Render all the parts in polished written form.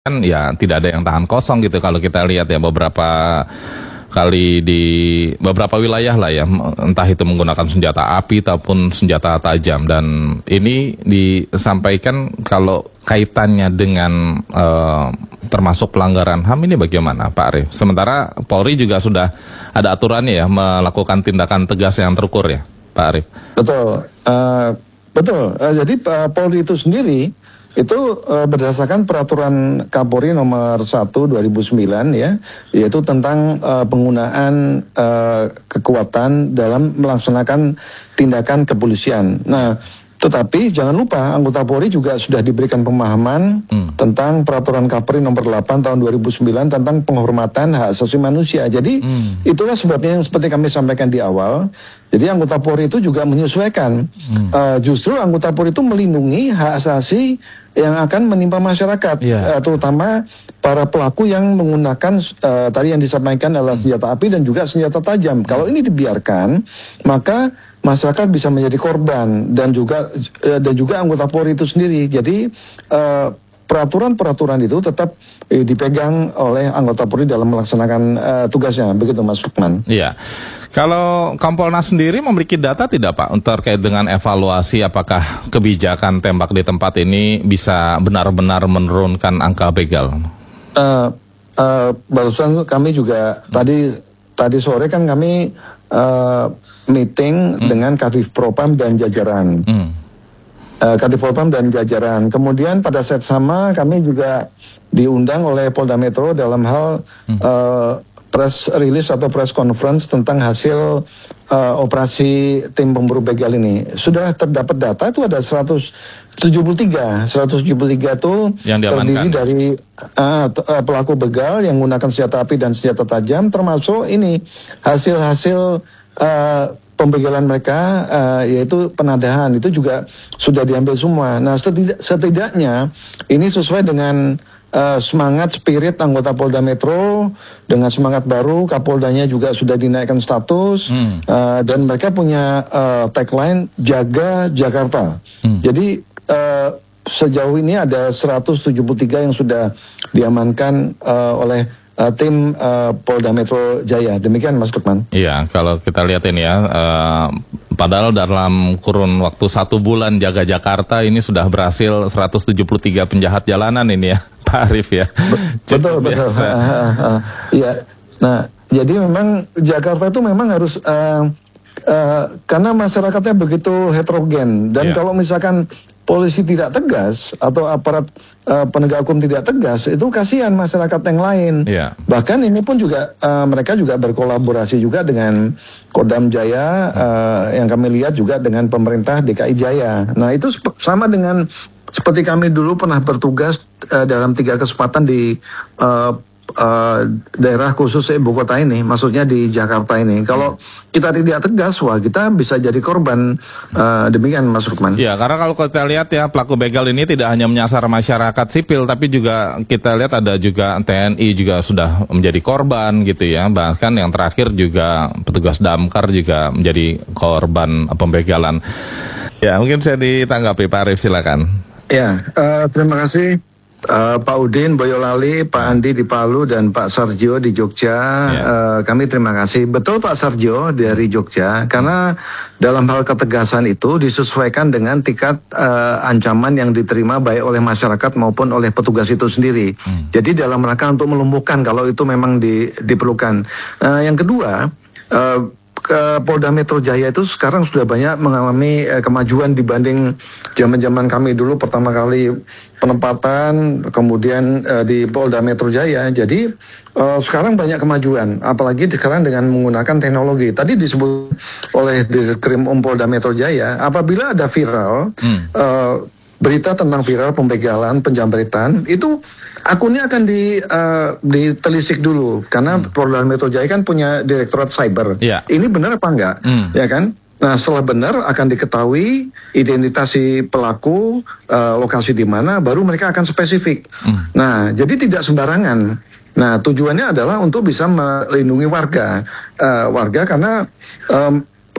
kan ya tidak ada yang tahan kosong gitu kalau kita lihat ya beberapa kali di beberapa wilayah lah ya, entah itu menggunakan senjata api ataupun senjata tajam, dan ini disampaikan kalau kaitannya dengan termasuk pelanggaran HAM ini bagaimana Pak Arief? Sementara Polri juga sudah ada aturannya ya melakukan tindakan tegas yang terukur ya Pak Arief. Betul. Jadi Polri itu sendiri itu berdasarkan peraturan Kapolri nomor 1 2009 ya, yaitu tentang penggunaan kekuatan dalam melaksanakan tindakan kepolisian. Nah, tetapi jangan lupa anggota Polri juga sudah diberikan pemahaman tentang peraturan Kapolri nomor 8 tahun 2009 tentang penghormatan hak asasi manusia. Jadi itulah sebabnya yang seperti kami sampaikan di awal. Jadi anggota Polri itu juga menyesuaikan. Justru anggota Polri itu melindungi hak asasi yang akan menimpa masyarakat, terutama para pelaku yang menggunakan tadi yang disampaikan adalah senjata api dan juga senjata tajam. Kalau ini dibiarkan, maka masyarakat bisa menjadi korban dan juga anggota Polri itu sendiri. Jadi peraturan-peraturan itu tetap dipegang oleh anggota Polri dalam melaksanakan tugasnya. Begitu Mas Lukman. Iya. Kalau Kompolnas sendiri memiliki data tidak Pak terkait dengan evaluasi apakah kebijakan tembak di tempat ini bisa benar-benar menurunkan angka begal? Barusan kami juga tadi sore kan kami meeting dengan Kadif Propam dan jajaran. Kadif Propam dan jajaran. Kemudian pada saat sama kami juga diundang oleh Polda Metro dalam hal press release atau press conference tentang hasil operasi tim pemburu begal ini. Sudah terdapat data itu ada 173 itu yang terdiri dari pelaku begal yang menggunakan senjata api dan senjata tajam, termasuk ini hasil-hasil pembegalan mereka, yaitu penadahan, itu juga sudah diambil semua. Nah, setidaknya ini sesuai dengan semangat spirit anggota Polda Metro, dengan semangat baru Kapoldanya juga sudah dinaikkan status, dan mereka punya tagline Jaga Jakarta. Jadi sejauh ini ada 173 yang sudah diamankan oleh tim Polda Metro Jaya. Demikian Mas Lukman. Iya, kalau kita lihat ini ya, padahal dalam kurun waktu 1 bulan Jaga Jakarta ini sudah berhasil 173 penjahat jalanan ini ya Pak Arief ya. Betul. Iya. Nah, jadi memang Jakarta itu memang harus karena masyarakatnya begitu heterogen, dan kalau misalkan polisi tidak tegas atau aparat penegak hukum tidak tegas, itu kasihan masyarakat yang lain. Bahkan ini pun juga mereka juga berkolaborasi juga dengan Kodam Jaya, yang kami lihat juga dengan pemerintah DKI Jaya. Nah, itu sama dengan seperti kami dulu pernah bertugas dalam 3 kesempatan di daerah khusus ibu kota ini, maksudnya di Jakarta ini. Kalau kita tidak tegas, wah kita bisa jadi korban. Demikian Mas Lukman. Ya, karena kalau kita lihat ya, pelaku begal ini tidak hanya menyasar masyarakat sipil, tapi juga kita lihat ada juga TNI juga sudah menjadi korban gitu ya. Bahkan yang terakhir juga petugas damkar juga menjadi korban pembegalan. Ya, mungkin saya ditanggapi Pak Arief, silakan. Ya, terima kasih. Pak Udin Boyolali, Pak Andi di Palu, dan Pak Sarjo di Jogja. Kami terima kasih. Betul Pak Sarjo dari Jogja, karena dalam hal ketegasan itu disesuaikan dengan tingkat ancaman yang diterima baik oleh masyarakat maupun oleh petugas itu sendiri. Jadi dalam rangka untuk melumpuhkan kalau itu memang diperlukan. Yang kedua, Polda Metro Jaya itu sekarang sudah banyak mengalami kemajuan dibanding zaman-zaman kami dulu pertama kali penempatan, kemudian di Polda Metro Jaya. Jadi sekarang banyak kemajuan, apalagi sekarang dengan menggunakan teknologi. Tadi disebut oleh Ditkrim Polda Metro Jaya, apabila ada viral berita tentang viral pembegalan, penjamretan, itu akunnya akan ditelisik dulu, karena Polda Metro Jaya kan punya Direktorat Cyber. Ini benar apa enggak? Ya kan? Nah, setelah benar akan diketahui identitas si pelaku, lokasi di mana, baru mereka akan spesifik. Nah, jadi tidak sembarangan. Nah, tujuannya adalah untuk bisa melindungi warga karena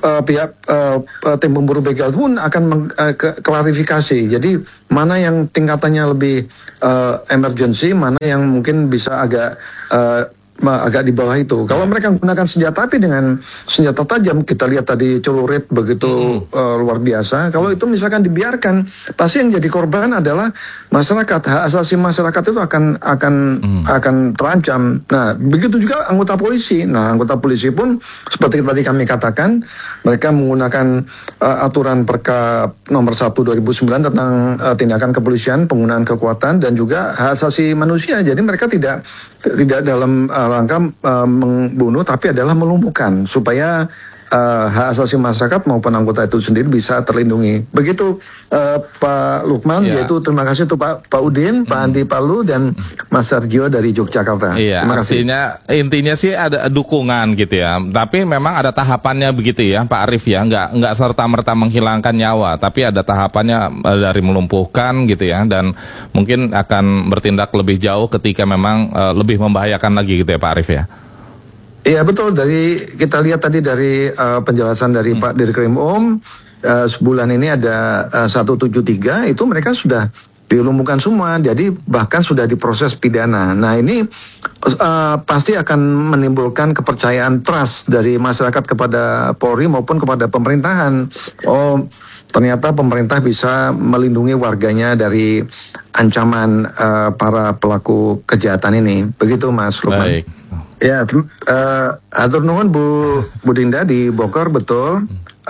pihak tim pemburu begal pun akan klarifikasi. Jadi mana yang tingkatannya lebih emergency, mana yang mungkin bisa agak di bawah itu. Kalau mereka menggunakan senjata api dengan senjata tajam, kita lihat tadi celurit begitu luar biasa. Kalau itu misalkan dibiarkan, pasti yang jadi korban adalah masyarakat. Hak asasi masyarakat itu akan terancam. Nah, begitu juga anggota polisi. Nah, anggota polisi pun seperti tadi kami katakan, mereka menggunakan aturan Perka nomor 1 2009 tentang tindakan kepolisian, penggunaan kekuatan dan juga hak asasi manusia. Jadi mereka tidak dalam rangka membunuh, tapi adalah melumpuhkan supaya hak asasi masyarakat maupun anggota itu sendiri bisa terlindungi. Begitu Pak Lukman, yaitu terima kasih untuk Pak Udin, Pak Andi Palu dan Mas Sarjio dari Yogyakarta. Iya, terima kasih. Intinya sih ada dukungan gitu ya. Tapi memang ada tahapannya begitu ya, Pak Arief ya. Nggak serta-merta menghilangkan nyawa, tapi ada tahapannya dari melumpuhkan gitu ya. Dan mungkin akan bertindak lebih jauh ketika memang lebih membahayakan lagi gitu ya, Pak Arief ya. Iya betul, kita lihat tadi dari penjelasan dari Pak Dirkrim sebulan ini ada 173 itu mereka sudah dilumpuhkan semua, jadi bahkan sudah diproses pidana. Nah ini pasti akan menimbulkan kepercayaan trust dari masyarakat kepada Polri maupun kepada pemerintahan. Oh, ternyata pemerintah bisa melindungi warganya dari ancaman para pelaku kejahatan ini. Begitu Mas Lukman. Baik. Ya, atur nuhun Bu Dinda di Bogor, betul.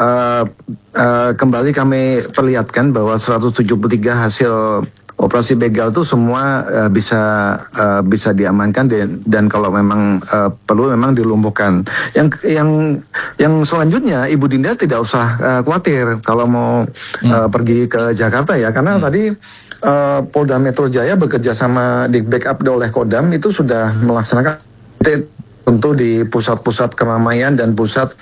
Kembali kami perlihatkan bahwa 173 hasil operasi begal itu semua bisa diamankan dan kalau memang perlu memang dilumpuhkan. Yang selanjutnya Ibu Dinda tidak usah khawatir kalau mau pergi ke Jakarta ya, karena tadi Polda Metro Jaya bekerja sama di backup oleh Kodam itu sudah melaksanakan tentu di pusat-pusat keramaian dan pusat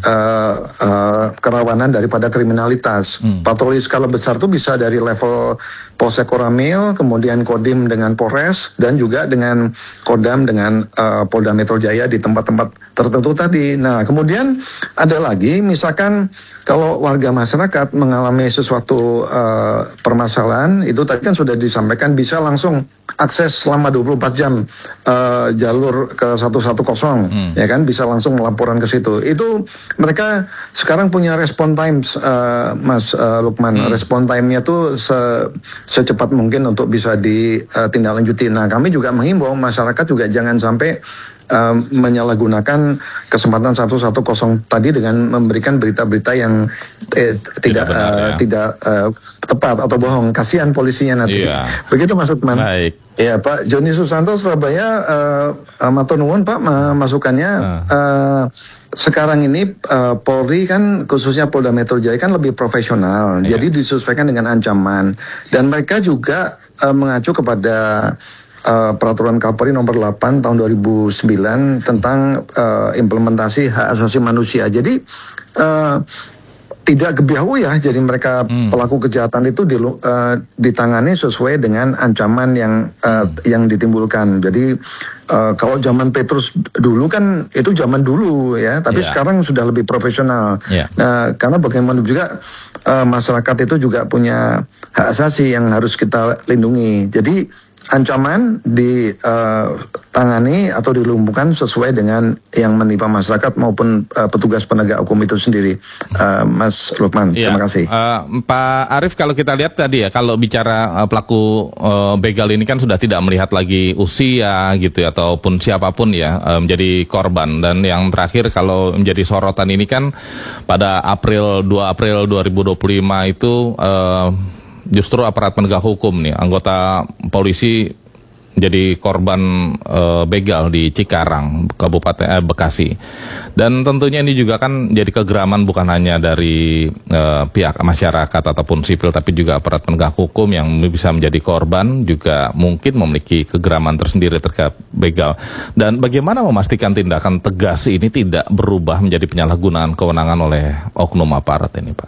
kerawanan daripada kriminalitas. Patroli skala besar itu bisa dari level Polsek Koramil, kemudian Kodim dengan Polres, dan juga dengan Kodam dengan Polda Metro Jaya di tempat-tempat tertentu tadi. Nah, kemudian ada lagi, misalkan kalau warga masyarakat mengalami sesuatu permasalahan, itu tadi kan sudah disampaikan bisa langsung akses selama 24 jam jalur ke 110, ya kan, bisa langsung melaporan ke situ. Itu mereka sekarang punya respon times, Mas Lukman. Respon time-nya tuh secepat mungkin untuk bisa ditindaklanjuti. Nah, kami juga menghimbau masyarakat juga jangan sampai menyalahgunakan kesempatan 110 tadi dengan memberikan berita-berita yang tidak tepat atau bohong. Kasihan polisinya nanti. Iya. Begitu Mas Lukman. Baik. Ya, Pak Joni Susanto Surabaya, matur nuwun Pak masukannya. Sekarang ini Polri kan khususnya Polda Metro Jaya kan lebih profesional, jadi disesuaikan dengan ancaman dan mereka juga mengacu kepada Peraturan Kapolri nomor 8 tahun 2009 tentang implementasi hak asasi manusia. Jadi tidak gebiahu ya, jadi mereka pelaku kejahatan itu ditangani sesuai dengan ancaman yang ditimbulkan. Jadi kalau zaman Petrus dulu kan itu zaman dulu ya, tapi sekarang sudah lebih profesional. Nah, karena bagaimana juga masyarakat itu juga punya hak asasi yang harus kita lindungi. Jadi ancaman ditangani atau dilumpuhkan sesuai dengan yang menimpa masyarakat maupun petugas penegak hukum itu sendiri. Mas Lukman, terima kasih. Pak Arief, kalau kita lihat tadi ya, kalau bicara pelaku begal ini kan sudah tidak melihat lagi usia gitu ya, ataupun siapapun ya menjadi korban. Dan yang terakhir kalau menjadi sorotan ini kan pada 2 April 2025 itu justru aparat penegak hukum nih, anggota polisi jadi korban begal di Cikarang, Kabupaten Bekasi. Dan tentunya ini juga kan jadi kegeraman bukan hanya dari pihak masyarakat ataupun sipil, tapi juga aparat penegak hukum yang bisa menjadi korban juga mungkin memiliki kegeraman tersendiri terkait begal. Dan bagaimana memastikan tindakan tegas ini tidak berubah menjadi penyalahgunaan kewenangan oleh oknum aparat ini, Pak?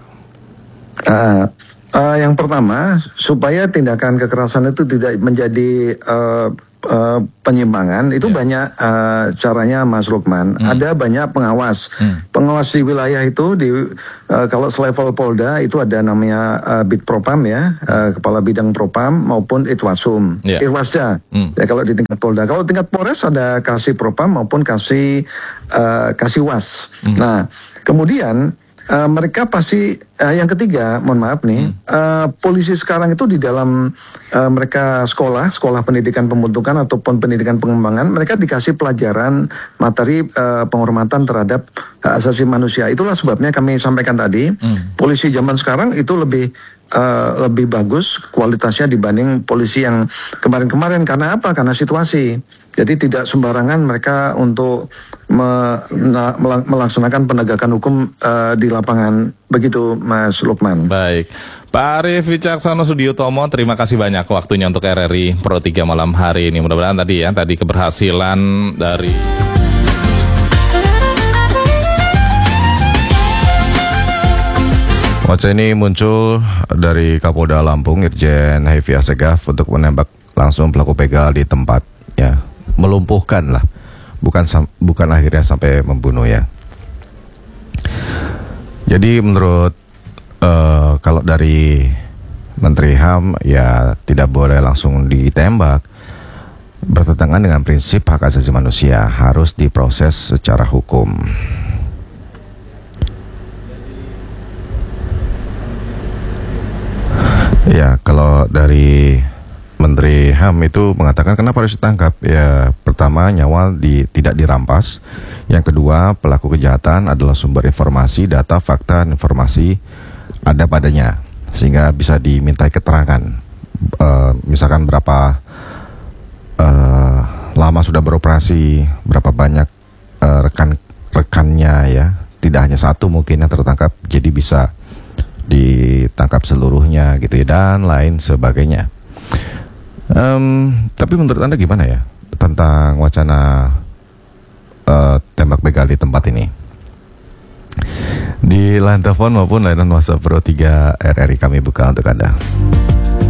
Yang pertama, supaya tindakan kekerasan itu tidak menjadi penyimpangan itu banyak caranya, Mas Lukman. Ada banyak pengawas. Pengawas di wilayah itu kalau selevel Polda itu ada namanya Bitpropam ya, Kepala Bidang Propam maupun Itwasum, Irwasda. Ya, kalau di tingkat Polda, kalau tingkat Polres ada Kasih Propam maupun Kasihwas. Nah, kemudian mereka pasti yang ketiga, mohon maaf nih, polisi sekarang itu di dalam mereka sekolah pendidikan pembentukan ataupun pendidikan pengembangan, mereka dikasih pelajaran materi penghormatan terhadap hak asasi manusia. Itulah sebabnya kami sampaikan tadi, polisi zaman sekarang itu lebih bagus kualitasnya dibanding polisi yang kemarin-kemarin. Karena apa? Karena situasi. Jadi tidak sembarangan mereka untuk melaksanakan penegakan hukum di lapangan. Begitu, Mas Lukman. Baik. Pak Arief Wicaksono Sudiotomo, terima kasih banyak waktunya untuk RRI Pro 3 malam hari ini. Mudah-mudahan tadi keberhasilan dari... Wacana ini muncul dari Kapolda Lampung, Irjen Hefi Asegaf, untuk menembak langsung pelaku begal di tempat, ya, melumpuhkan lah, bukan akhirnya sampai membunuh ya. Jadi menurut kalau dari Menteri HAM ya tidak boleh langsung ditembak, bertentangan dengan prinsip hak asasi manusia, harus diproses secara hukum. Ya, kalau dari Menteri HAM itu mengatakan kenapa harus ditangkap? Ya, pertama, nyawa tidak dirampas. Yang kedua, pelaku kejahatan adalah sumber informasi, data, fakta, informasi ada padanya, sehingga bisa dimintai keterangan. Misalkan berapa lama sudah beroperasi, berapa banyak rekan-rekannya ya. Tidak hanya satu mungkin yang tertangkap, jadi bisa ditangkap seluruhnya gitu ya, dan lain sebagainya. Tapi menurut Anda gimana ya tentang wacana tembak begal di tempat ini? Di line telepon maupun layanan WhatsApp Pro 3 RRI kami buka untuk Anda.